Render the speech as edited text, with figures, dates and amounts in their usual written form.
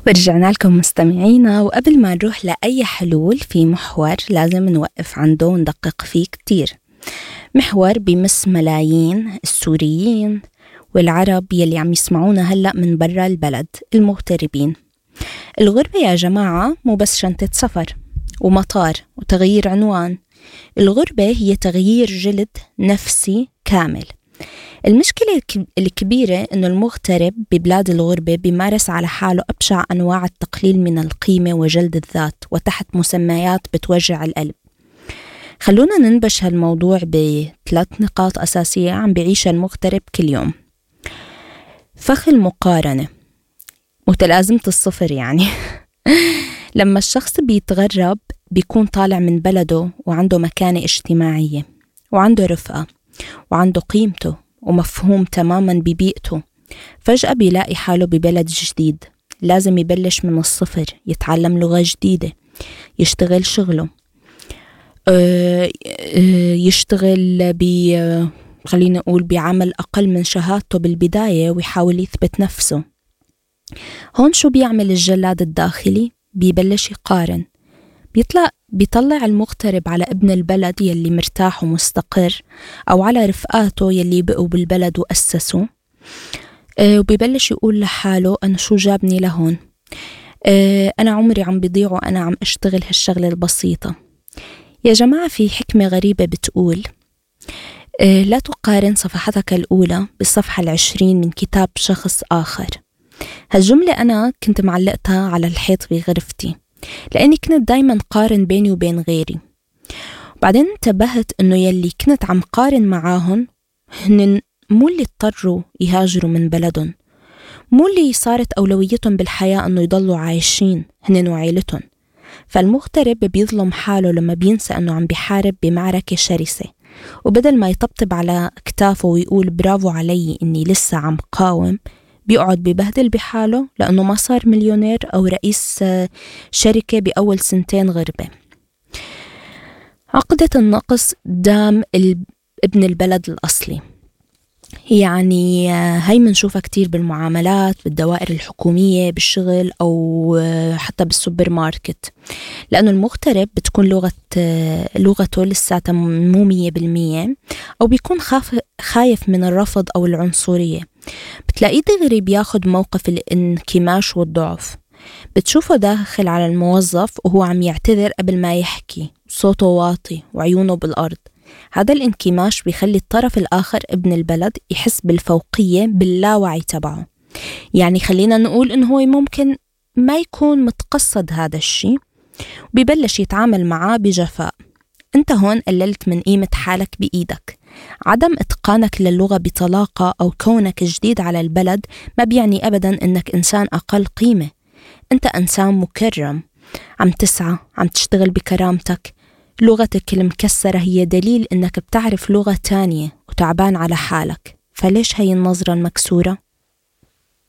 ورجعنا لكم مستمعينا، وقبل ما نروح لأي حلول في محور لازم نوقف عنده وندقق فيه كتير. محور بيمس ملايين السوريين والعرب يلي عم يسمعونا هلأ من برا البلد، المغتربين. الغربة يا جماعة مو بس شنطة سفر ومطار وتغيير عنوان، الغربة هي تغيير جلد نفسي كامل. المشكلة الكبيرة إنه المغترب ببلاد الغربة بيمارس على حاله أبشع أنواع التقليل من القيمة وجلد الذات وتحت مسميات بتوجع القلب. خلونا ننبش هالموضوع ب3 نقاط أساسية عم بيعيشها المغترب كل يوم. فخ المقارنة، متلازمة الصفر يعني. لما الشخص بيتغرب بيكون طالع من بلده وعنده مكانة اجتماعية وعنده رفقة وعنده قيمته ومفهوم تماماً ببيئته، فجأة بيلاقي حاله ببلد جديد، لازم يبلش من الصفر، يتعلم لغة جديدة، يشتغل شغله، يشتغل خلينا نقول بعمل أقل من شهادته بالبداية ويحاول يثبت نفسه. هون شو بيعمل الجلاد الداخلي؟ بيبلش يقارن. بيطلع المغترب على ابن البلد يلي مرتاح ومستقر، أو على رفقاته يلي بقوا بالبلد وأسسوا، وبيبلش يقول لحاله أنا شو جابني لهون، أنا عمري عم بيضيع وأنا عم أشتغل هالشغلة البسيطة. يا جماعة، في حكمة غريبة بتقول لا تقارن صفحتك الأولى بالصفحة 20 من كتاب شخص آخر. هالجملة أنا كنت معلقتها على الحيط بغرفتي، لأني كنت دايما قارن بيني وبين غيري. وبعدين انتبهت أنه يلي كنت عم قارن معاهن هن مو اللي اضطروا يهاجروا من بلدهم، مو اللي صارت أولويتهم بالحياة أنه يضلوا عايشين هن وعائلتهم. فالمغترب بيظلم حاله لما بينسى أنه عم بيحارب بمعركة شرسة، وبدل ما يطبطب على كتافه ويقول برافو علي إني لسه عم قاوم، بيقعد ببهدل بحاله لأنه ما صار مليونير أو رئيس شركة بأول 2 غربة. عقدة النقص دام ابن البلد الأصلي، يعني هاي منشوفها كتير بالمعاملات، بالدوائر الحكومية، بالشغل، أو حتى بالسوبر ماركت. لأنه المغترب بتكون لغته لساتها مو 100%، أو بيكون خايف من الرفض أو العنصرية. بتلاقيه دغري بياخد موقف الانكماش والضعف. بتشوفه داخل على الموظف وهو عم يعتذر قبل ما يحكي، صوته واطي وعيونه بالأرض. هذا الانكماش بيخلي الطرف الآخر ابن البلد يحس بالفوقية باللاوعي تبعه. يعني خلينا نقول إنه هو ممكن ما يكون متقصد هذا الشيء، وبيبلش يتعامل معاه بجفاء. انت هون قللت من قيمة حالك بإيدك. عدم إتقانك للغة بطلاقة أو كونك جديد على البلد ما بيعني أبدا إنك إنسان أقل قيمة. انت إنسان مكرم، عم تسعى، عم تشتغل بكرامتك. لغتك المكسرة هي دليل إنك بتعرف لغة تانية وتعبان على حالك. فليش هاي النظرة المكسورة؟